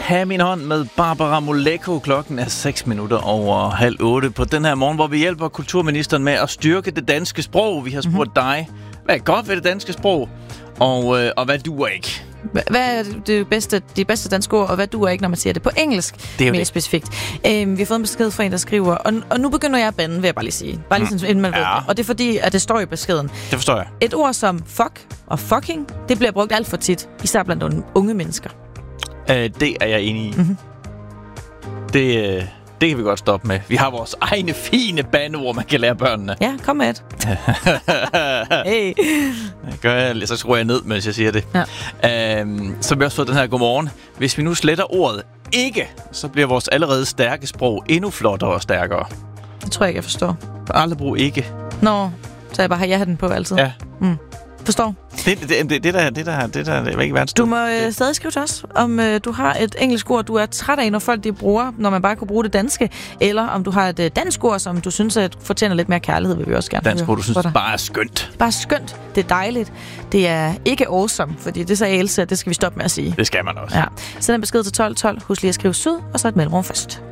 have min hånd med Barbara Moleko. Klokken er 7:06 på den her morgen, hvor vi hjælper kulturministeren med at styrke det danske sprog. Vi har spurgt dig, hvad er godt ved det danske sprog, og hvad duer ikke? Hvad er de bedste danske ord, og hvad duer ikke, når man siger det på engelsk? Det er mere specifikt. Vi har fået en besked fra en, der skriver, og nu begynder jeg at bande, vil jeg bare lige sige. Bare lige sådan, inden man ved det. Og det er fordi, at det står i beskeden. Det forstår jeg. Et ord som fuck og fucking, det bliver brugt alt for tit, især blandt unge mennesker. Det er jeg enig i. Mm-hmm. Det kan vi godt stoppe med. Vi har vores egne fine bandeord, man kan lære børnene. Ja, kom med et. Hey. Gør jeg, så skruer jeg ned, mens jeg siger det. Ja. Så har vi også fået den her godmorgen. Hvis vi nu sletter ordet ikke, så bliver vores allerede stærke sprog endnu flottere og stærkere. Det tror jeg ikke, jeg forstår. Aldrig brug ikke. Nå, så jeg bare har ja-hatten på altid. Ja. Forstår. Det er ikke verdens. Du må stadig skrive til os, om du har et engelsk ord, du er træt af, når folk de bruger, når man bare kunne bruge det danske, eller om du har et dansk ord, som du synes at fortjener lidt mere kærlighed, vil vi også gerne dansk ord, du synes bare er skønt. Bare skønt. Det er dejligt. Det er ikke awesome, fordi det sagde Else, at det skal vi stoppe med at sige. Det skal man også. Ja. Send en besked til 1212. Husk lige at skrive syd, og så et mellemrum først.